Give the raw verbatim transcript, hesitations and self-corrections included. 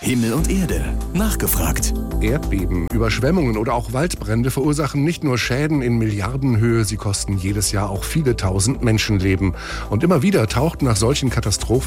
Himmel und Erde. Nachgefragt. Erdbeben, Überschwemmungen oder auch Waldbrände verursachen nicht nur Schäden in Milliardenhöhe, sie kosten jedes Jahr auch viele tausend Menschenleben. Und immer wieder taucht nach solchen Katastrophen